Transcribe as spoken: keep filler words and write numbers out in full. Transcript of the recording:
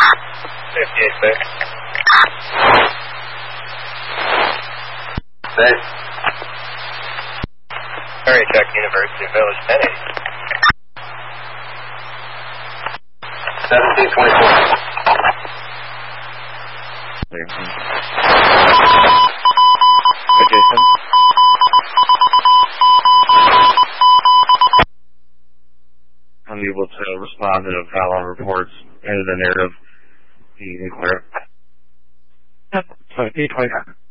fifty-eight, six. Six. Area check, University Village, ten eight. seventeen twenty-four. Jason? Unable to respond to the Fallon reports and the narrative. The nuclear. Yep, so eight twenty-five.